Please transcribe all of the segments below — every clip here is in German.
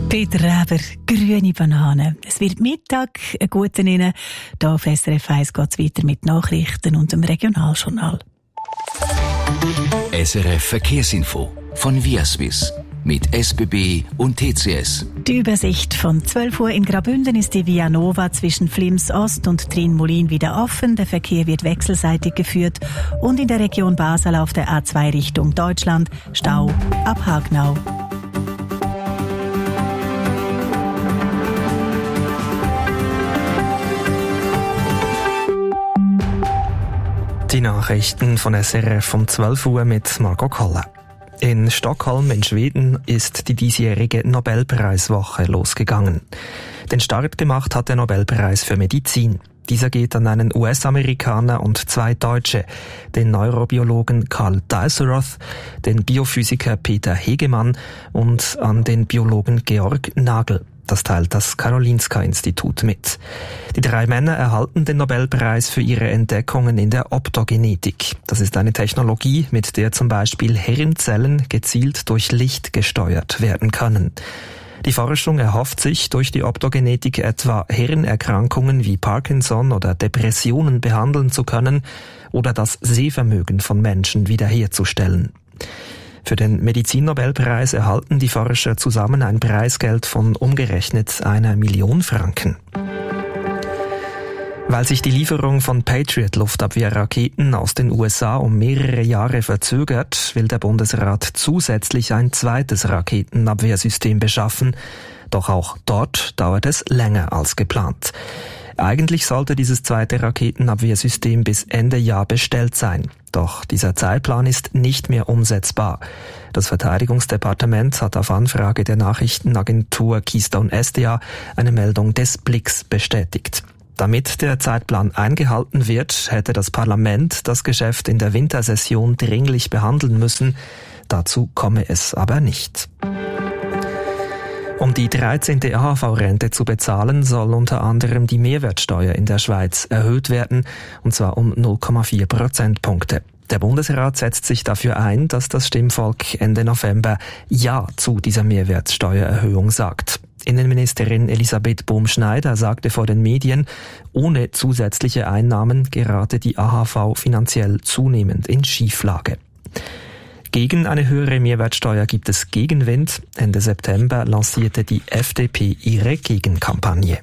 Peter Reber, grüne Banane. Es wird Mittag, einen guten Ihnen. Hier auf SRF 1 geht es weiter mit Nachrichten und dem Regionaljournal. SRF Verkehrsinfo von Viaswiss mit SBB und TCS. Die Übersicht von 12 Uhr in Graubünden ist die Via Nova zwischen Flims Ost und Trienmolin wieder offen. Der Verkehr wird wechselseitig geführt. Und in der Region Basel auf der A2 Richtung Deutschland Stau ab Hagnau. Die Nachrichten von SRF um 12 Uhr mit Margot Koller. In Stockholm in Schweden ist die diesjährige Nobelpreiswoche losgegangen. Den Start gemacht hat der Nobelpreis für Medizin. Dieser geht an einen US-Amerikaner und 2 Deutsche, den Neurobiologen Karl Dies-Roth, den Biophysiker Peter Hegemann und an den Biologen Georg Nagel. Das teilt das Karolinska-Institut mit. Die 3 Männer erhalten den Nobelpreis für ihre Entdeckungen in der Optogenetik. Das ist eine Technologie, mit der zum Beispiel Hirnzellen gezielt durch Licht gesteuert werden können. Die Forschung erhofft sich, durch die Optogenetik etwa Hirnerkrankungen wie Parkinson oder Depressionen behandeln zu können oder das Sehvermögen von Menschen wiederherzustellen. Für den Medizinnobelpreis erhalten die Forscher zusammen ein Preisgeld von umgerechnet 1 Million Franken. Weil sich die Lieferung von Patriot-Luftabwehrraketen aus den USA um mehrere Jahre verzögert, will der Bundesrat zusätzlich ein zweites Raketenabwehrsystem beschaffen. Doch auch dort dauert es länger als geplant. Eigentlich sollte dieses zweite Raketenabwehrsystem bis Ende Jahr bestellt sein. Doch dieser Zeitplan ist nicht mehr umsetzbar. Das Verteidigungsdepartement hat auf Anfrage der Nachrichtenagentur Keystone SDA eine Meldung des Blicks bestätigt. Damit der Zeitplan eingehalten wird, hätte das Parlament das Geschäft in der Wintersession dringlich behandeln müssen. Dazu komme es aber nicht. Um die 13. AHV-Rente zu bezahlen, soll unter anderem die Mehrwertsteuer in der Schweiz erhöht werden, und zwar um 0,4 Prozentpunkte. Der Bundesrat setzt sich dafür ein, dass das Stimmvolk Ende November Ja zu dieser Mehrwertsteuererhöhung sagt. Innenministerin Elisabeth Bohm-Schneider sagte vor den Medien, ohne zusätzliche Einnahmen gerate die AHV finanziell zunehmend in Schieflage. Gegen eine höhere Mehrwertsteuer gibt es Gegenwind. Ende September lancierte die FDP ihre Gegenkampagne.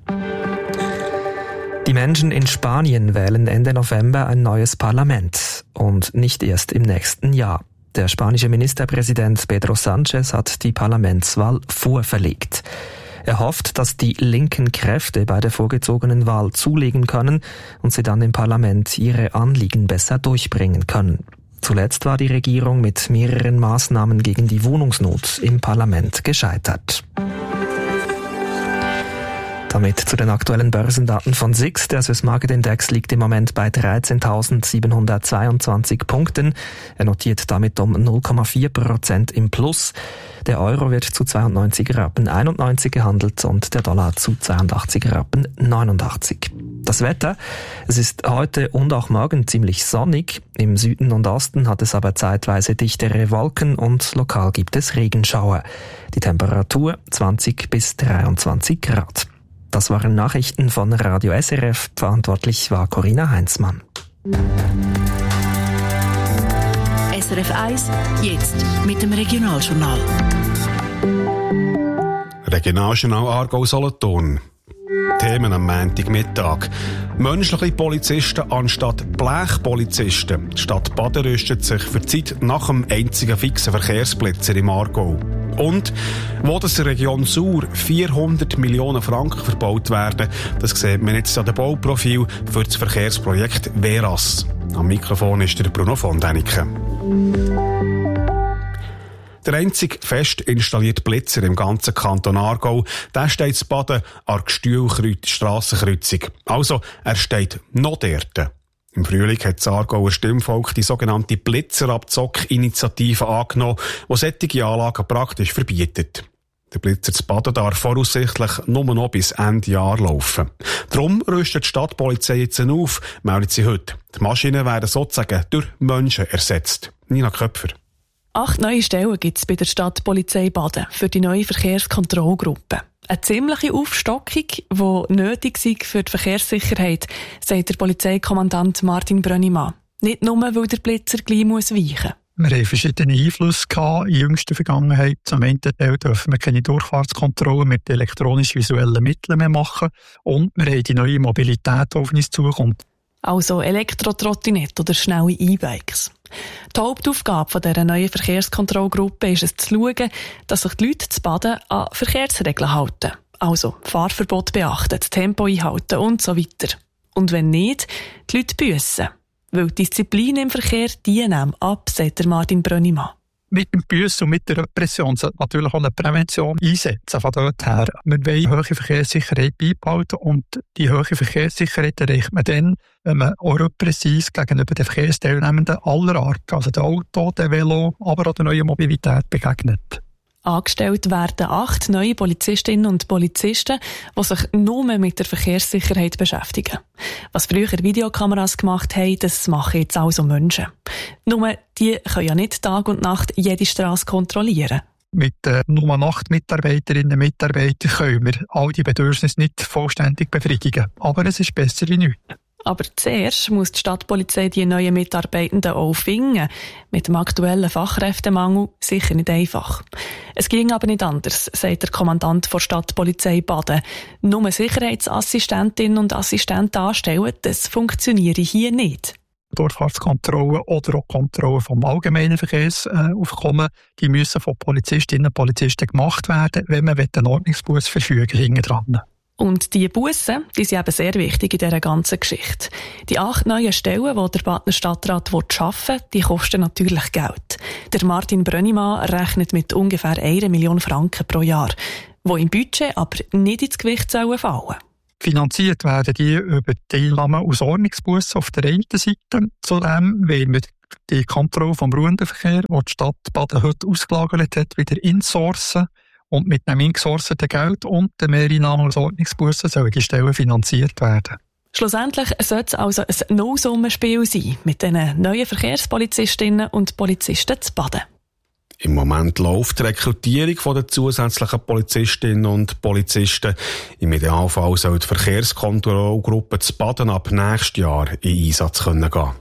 Die Menschen in Spanien wählen Ende November ein neues Parlament und nicht erst im nächsten Jahr. Der spanische Ministerpräsident Pedro Sánchez hat die Parlamentswahl vorverlegt. Er hofft, dass die linken Kräfte bei der vorgezogenen Wahl zulegen können und sie dann im Parlament ihre Anliegen besser durchbringen können. Zuletzt war die Regierung mit mehreren Maßnahmen gegen die Wohnungsnot im Parlament gescheitert. Damit zu den aktuellen Börsendaten von SIX. Der Swiss Market Index liegt im Moment bei 13.722 Punkten. Er notiert damit um 0,4% im Plus. Der Euro wird zu 92,91 Rappen gehandelt und der Dollar zu 82,89 Rappen. Das Wetter, es ist heute und auch morgen ziemlich sonnig. Im Süden und Osten hat es aber zeitweise dichtere Wolken und lokal gibt es Regenschauer. Die Temperatur 20 bis 23 Grad. Das waren Nachrichten von Radio SRF. Verantwortlich war Corinna Heinzmann. SRF 1, jetzt mit dem Regionaljournal. Regionaljournal Aargau-Solothurn. Themen am Montagmittag. Menschliche Polizisten anstatt Blechpolizisten. Die Stadt Baden rüstet sich für die Zeit nach dem einzigen fixen Verkehrsblitzer im Aargau. Und wo das in der Region Sur 400 Millionen Franken verbaut werden, das sieht man jetzt an dem Bauprofil für das Verkehrsprojekt Veras. Am Mikrofon ist der Bruno von Däniken. Der einzige fest installierte Blitzer im ganzen Kanton Aargau, der steht in Baden an der Gstühl-Strassenkreuzung. Also, er steht noch dort. Im Frühling hat das Aargauer Stimmvolk die sogenannte Blitzerabzock-Initiative angenommen, die solche Anlagen praktisch verbietet. Der Blitzer zu Baden darf voraussichtlich nur noch bis Ende Jahr laufen. Darum rüstet die Stadtpolizei jetzt auf, meldet sie heute. Die Maschinen werden sozusagen durch Menschen ersetzt. Nina Köpfer. 8 neue Stellen gibt es bei der Stadtpolizei Baden für die neue Verkehrskontrollgruppe. Eine ziemliche Aufstockung, die nötig ist für die Verkehrssicherheit, sagt der Polizeikommandant Martin Brönnimann. Nicht nur, weil der Blitzer gleich weichen muss. Wir haben verschiedene Einflüsse gehabt in jüngster Vergangenheit. Zum einen Teil dürfen wir keine Durchfahrtskontrolle mit elektronisch-visuellen Mitteln mehr machen. Und wir haben die neue Mobilität, die auf uns zukommt. Also Elektrotrottinette oder schnelle E-Bikes. Die Hauptaufgabe dieser neuen Verkehrskontrollgruppe ist es zu schauen, dass sich die Leute zu Baden an Verkehrsregeln halten. Also Fahrverbot beachten, das Tempo einhalten und so weiter. Und wenn nicht, die Leute büssen. Weil die Disziplin im Verkehr, die nehmen ab, sagt der Martin Brönnimann. Mit dem Büssen und mit der Repression sollte natürlich auch eine Prävention einsetzen von dort her. Wir wollen hohe Verkehrssicherheit beibehalten und die hohe Verkehrssicherheit erreicht man dann, wenn man auch repressiv gegenüber den Verkehrsteilnehmenden aller Art, also dem Auto, dem Velo, aber auch der neuen Mobilität begegnet. Angestellt werden 8 neue Polizistinnen und Polizisten, die sich nur mit der Verkehrssicherheit beschäftigen. Was früher Videokameras gemacht haben, das machen jetzt also Menschen. Nur, die können ja nicht Tag und Nacht jede Strasse kontrollieren. Mit nur 8 Mitarbeiterinnen und Mitarbeitern können wir all die Bedürfnisse nicht vollständig befriedigen. Aber es ist besser wie nichts. Aber zuerst muss die Stadtpolizei die neuen Mitarbeitenden auch finden. Mit dem aktuellen Fachkräftemangel sicher nicht einfach. Es ging aber nicht anders, sagt der Kommandant der Stadtpolizei Baden. Nur Sicherheitsassistentinnen und Assistenten anstellen, das funktioniere hier nicht. Durchfahrtskontrollen oder auch Kontrollen vom allgemeinen Verkehrsaufkommen, die müssen von Polizistinnen und Polizisten gemacht werden, wenn man einen Ordnungsbuss verfügen hinten dran. Und die Bussen, die sind eben sehr wichtig in dieser ganzen Geschichte. Die 8 neuen Stellen, die der Badner Stadtrat arbeiten will, die kosten natürlich Geld. Der Martin Brönnimann rechnet mit ungefähr 1 Million Franken pro Jahr, die im Budget aber nicht ins Gewicht fallen sollen. Finanziert werden die über die Einnahmen aus Ordnungsbussen auf der einen Seite. Zudem wollen wir die Kontrolle vom Ruhendenverkehr, die die Stadt Baden heute ausgelagert hat, wieder insourcen. Und mit dem ingesourceten Geld und den Mehreinnahmen aus Ordnungsbussen sollen die Stellen finanziert werden. Schlussendlich sollte es also ein Nullsummenspiel sein mit den neuen Verkehrspolizistinnen und Polizisten zu Baden. Im Moment läuft die Rekrutierung der zusätzlichen Polizistinnen und Polizisten. Im Idealfall soll die Verkehrskontrollgruppe zu Baden ab nächstes Jahr in Einsatz gehen können.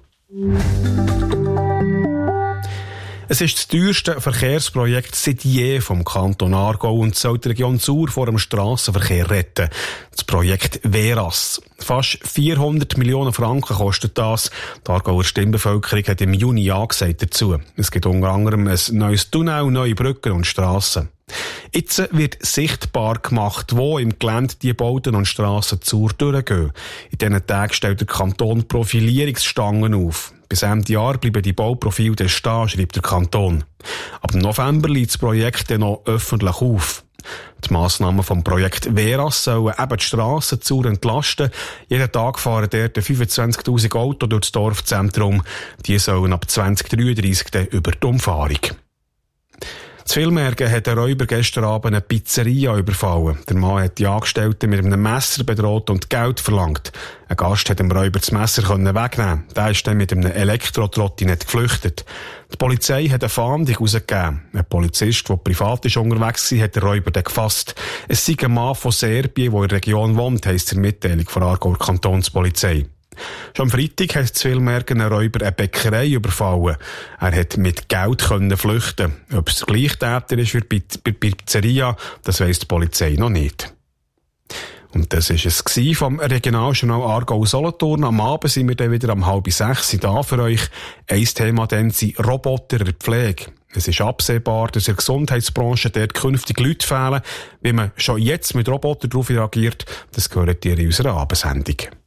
Es ist das teuerste Verkehrsprojekt seit je vom Kanton Aargau und soll die Region Sur vor dem Strassenverkehr retten. Das Projekt Veras. Fast 400 Millionen Franken kostet das. Die Aargauer Stimmbevölkerung hat im Juni Ja gesagt dazu. Es gibt unter anderem ein neues Tunnel, neue Brücken und Strassen. Jetzt wird sichtbar gemacht, wo im Gelände die Bauten und Strassen Sur durchgehen. In diesen Tagen stellt der Kanton Profilierungsstangen auf. Bis Ende Jahr bleiben die Bauprofile dann stehen, schreibt der Kanton. Ab November liegt das Projekt dann noch öffentlich auf. Die Massnahmen vom Projekt Veras sollen eben die Strassen Sur entlasten. Jeden Tag fahren dort 25'000 Autos durch das Dorfzentrum. Die sollen ab 2033 dann über die Umfahrung. In Vilmergen hat ein Räuber gestern Abend eine Pizzeria überfallen. Der Mann hat die Angestellten mit einem Messer bedroht und Geld verlangt. Ein Gast hat dem Räuber das Messer wegnehmen. Der ist dann mit einem Elektrotrottinett geflüchtet. Die Polizei hat eine Fahndung herausgegeben. Ein Polizist, der privat unterwegs war, hat den Räuber dann gefasst. Es sei ein Mann von Serbien, der in der Region wohnt, heisst in der Mitteilung von Aargauer Kantonspolizei. Schon am Freitag hat in Vilmergen ein Räuber eine Bäckerei überfallen. Er hat mit Geld flüchten. Ob es der gleiche Täter ist wie bei der Pizzeria, das weiss die Polizei noch nicht. Und das war es vom Regionaljournal Aargau-Solothurn. Am Abend sind wir dann wieder um 5:30 da für euch. Ein Thema dann sind Roboter in der Pflege. Es ist absehbar, dass in der Gesundheitsbranche dort künftig Leute fehlen. Wie man schon jetzt mit Robotern darauf reagiert, das gehört ihr in unserer Abendsendung.